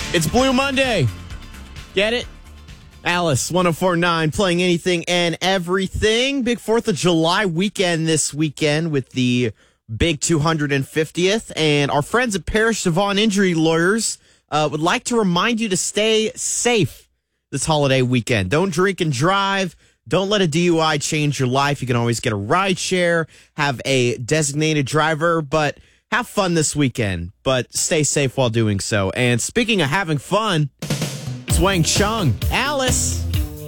It's Blue Monday. Get it? Alice, 104.9, playing anything and everything. Big 4th of July weekend this weekend with the big 250th. And our friends at Parrish Devon Injury Lawyers would like to remind you to stay safe this holiday weekend. Don't drink and drive. Don't let a DUI change your life. You can always get a ride share, have a designated driver, but have fun this weekend, but stay safe while doing so. And speaking of having fun, it's Wang Chung. Alice.